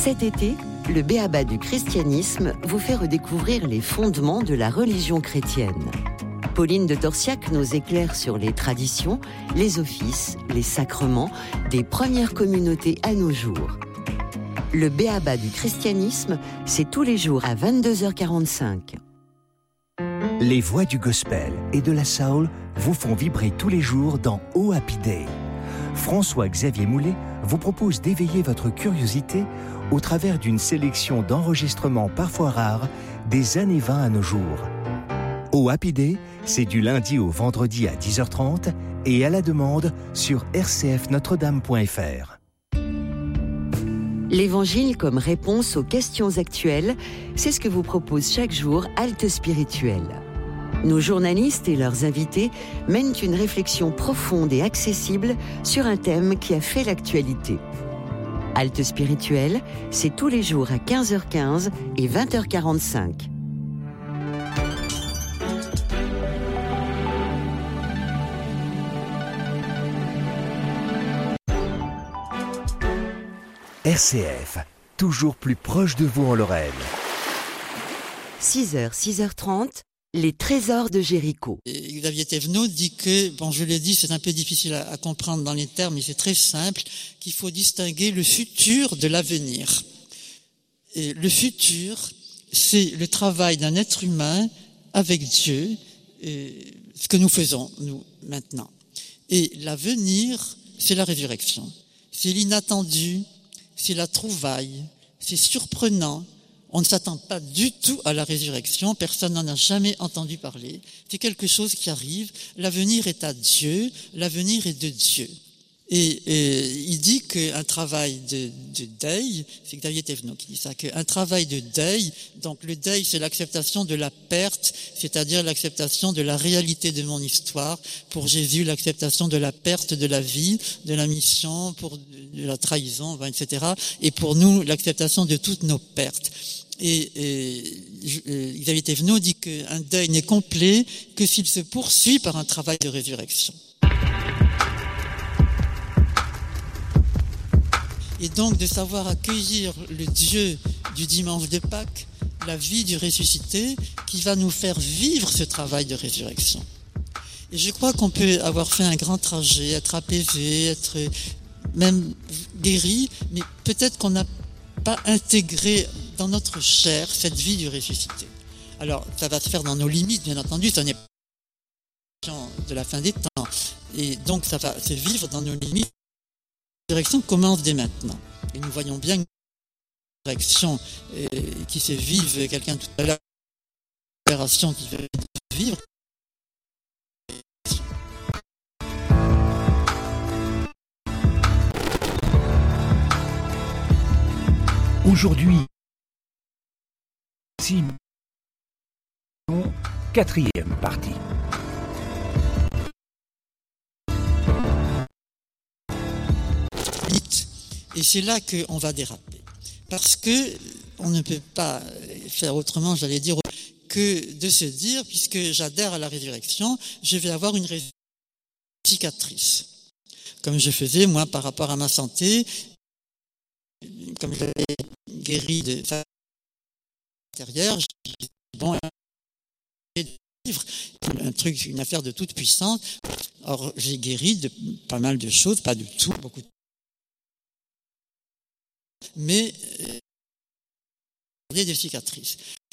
Cet été, le b.a.-ba du christianisme vous fait redécouvrir les fondements de la religion chrétienne. Pauline de Torsiac nous éclaire sur les traditions, les offices, les sacrements des premières communautés à nos jours. Le b.a.-ba du christianisme, c'est tous les jours à 22h45. Les voix du gospel et de la soul vous font vibrer tous les jours dans Oh Happy Day. François-Xavier Moulet vous propose d'éveiller votre curiosité au travers d'une sélection d'enregistrements parfois rares des années 20 à nos jours. Oh Happy Day, c'est du lundi au vendredi à 10h30 et à la demande sur rcfnotredame.fr. L'Évangile comme réponse aux questions actuelles, c'est ce que vous propose chaque jour Halte Spirituelle. Nos journalistes et leurs invités mènent une réflexion profonde et accessible sur un thème qui a fait l'actualité. Halte Spirituelle, c'est tous les jours à 15h15 et 20h45. RCF, toujours plus proche de vous en Lorraine. 6h, 6h30, les trésors de Jéricho. Et Xavier Thévenot dit que, je l'ai dit, c'est un peu difficile à comprendre dans les termes, mais c'est très simple, qu'il faut distinguer le futur de l'avenir. Et le futur, c'est le travail d'un être humain avec Dieu, ce que nous faisons, nous, maintenant. Et l'avenir, c'est la résurrection. C'est l'inattendu, c'est la trouvaille, c'est surprenant. On ne s'attend pas du tout à la résurrection, personne n'en a jamais entendu parler. C'est quelque chose qui arrive, l'avenir est à Dieu, l'avenir est de Dieu. Et il dit qu'un travail de deuil, c'est Xavier Thévenot qui dit ça, qu'un travail de deuil, donc le deuil c'est l'acceptation de la perte, c'est-à-dire l'acceptation de la réalité de mon histoire. Pour Jésus, l'acceptation de la perte de la vie, de la mission, de la trahison, etc. Et pour nous, l'acceptation de toutes nos pertes. Et Xavier Thévenot dit qu'un deuil n'est complet que s'il se poursuit par un travail de résurrection. Et donc de savoir accueillir le Dieu du dimanche de Pâques, la vie du ressuscité, qui va nous faire vivre ce travail de résurrection. Et je crois qu'on peut avoir fait un grand trajet, être apaisé, être même guéri, mais peut-être qu'on n'a pas intégré dans notre chair cette vie du ressuscité. Alors, ça va se faire dans nos limites, bien entendu, ça n'est pas de la fin des temps. Et donc, ça va se vivre dans nos limites. La résurrection commence dès maintenant. Et nous voyons bien que la résurrection qui se vive, quelqu'un tout à l'heure, l'opération qui veut vivre. Aujourd'hui, quatrième partie. Et c'est là qu'on va déraper. Parce que on ne peut pas faire autrement, j'allais dire, que de se dire, puisque j'adhère à la résurrection, je vais avoir une cicatrice. Comme je faisais, moi, par rapport à ma santé, comme j'avais guéri de sa intérieure, vivre une affaire de toute puissance. Or, j'ai guéri de pas mal de choses, pas de tout, beaucoup de mais des cicatrices.